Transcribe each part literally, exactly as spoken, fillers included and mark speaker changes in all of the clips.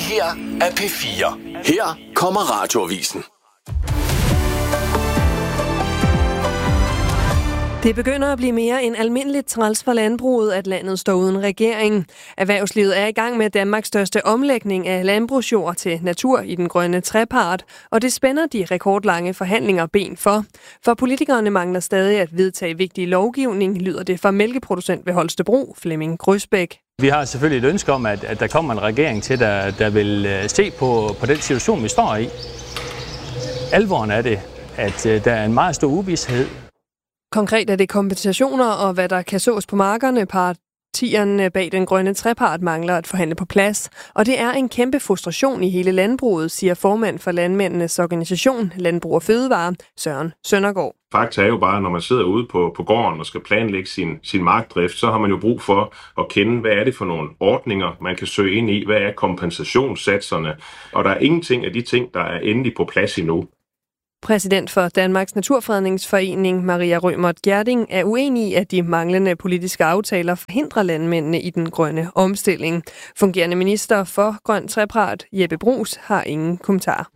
Speaker 1: her er P fire. Her kommer Radioavisen.
Speaker 2: Det begynder at blive mere end almindeligt træls for landbruget, at landet står uden regering. Erhvervslivet er i gang med Danmarks største omlægning af landbrugsjord til natur i den grønne trepart, og det spænder de rekordlange forhandlinger ben for. For politikerne mangler stadig at vedtage vigtig lovgivning, lyder det fra mælkeproducent ved Holstebro, Flemming Grøsbæk.
Speaker 3: Vi har selvfølgelig et ønske om, at, at der kommer en regering til, der, der vil se på, på den situation, vi står i. Alvoren er det, at der er en meget stor uvished.
Speaker 2: Konkret er det kompensationer og hvad der kan sås på markerne. Partierne bag den grønne trepart mangler at forhandle på plads. Og det er en kæmpe frustration i hele landbruget, siger formand for landmændenes organisation Landbrug og Fødevare, Søren Søndergaard.
Speaker 4: Fakta er jo bare, når man sidder ude på, på gården og skal planlægge sin, sin markdrift, så har man jo brug for at kende, hvad er det for nogle ordninger, man kan søge ind i, hvad er kompensationssatserne, og der er ingenting af de ting, der er endelig på plads endnu.
Speaker 2: Præsident for Danmarks Naturfredningsforening, Maria Rømert Gjerding, er uenig i, at de manglende politiske aftaler forhindrer landmændene i den grønne omstilling. Fungerende minister for Grøn Trepart, Jeppe Bruus, har ingen kommentar.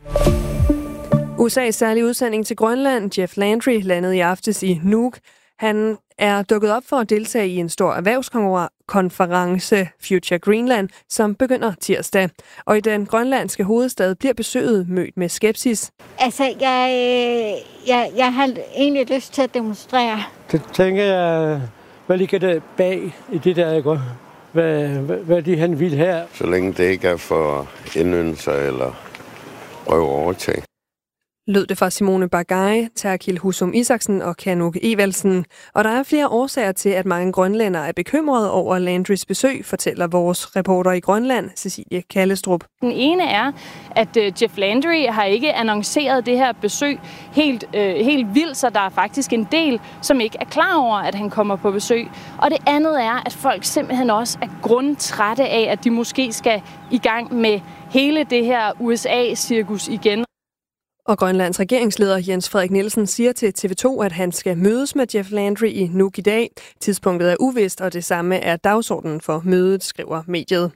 Speaker 2: U S A's særlige udsending til Grønland, Jeff Landry, landede i aftes i Nuuk. Han er dukket op for at deltage i en stor erhvervskonference, Future Greenland, som begynder tirsdag. Og i den grønlandske hovedstad bliver besøget mødt med skepsis.
Speaker 5: Altså, jeg, jeg, jeg har egentlig lyst til at demonstrere.
Speaker 6: Det tænker jeg, hvad ligger der bag i det der, ikke? Hvad, hvad, hvad de han vil her?
Speaker 7: Så længe det ikke er for indyndelser eller prøve at overtage.
Speaker 2: Lød det fra Simone Bagay, Terkil Husum Isaksen og Kanuk Evalsen. Og der er flere årsager til, at mange grønlændere er bekymrede over Landrys besøg, fortæller vores reporter i Grønland, Cecilie Kallestrup.
Speaker 8: Den ene er, at Jeff Landry har ikke annonceret det her besøg helt, øh, helt vildt, så der er faktisk en del, som ikke er klar over, at han kommer på besøg. Og det andet er, at folk simpelthen også er grundtrætte af, at de måske skal i gang med hele det her U S A-cirkus igen.
Speaker 2: Og Grønlands regeringsleder Jens Frederik Nielsen siger til T V to, at han skal mødes med Jeff Landry i Nuuk i dag. Tidspunktet er uvist, og det samme er dagsordenen for mødet, skriver mediet.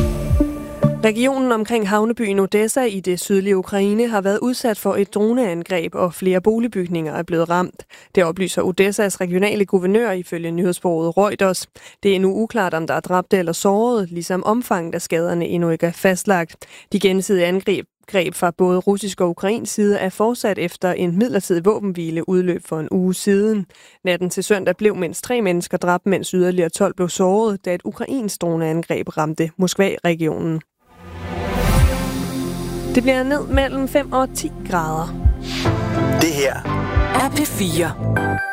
Speaker 2: Regionen omkring havnebyen Odessa i det sydlige Ukraine har været udsat for et droneangreb, og flere boligbygninger er blevet ramt. Det oplyser Odessas regionale guvernør ifølge nyhedsbureauet Reuters. Det er nu uklart, om der er dræbte eller sårede, ligesom omfanget af skaderne endnu ikke er fastlagt. De gensidige angreb greb fra både russisk og ukrainsk side er fortsat efter en midlertidig våbenhvile udløb for en uge siden. Natten til søndag blev mindst tre mennesker dræbt, mens yderligere tolv blev såret, da et ukrainsk droneangreb ramte Moskva-regionen. Det bliver ned mellem fem og ti grader.
Speaker 1: Det her er P fire.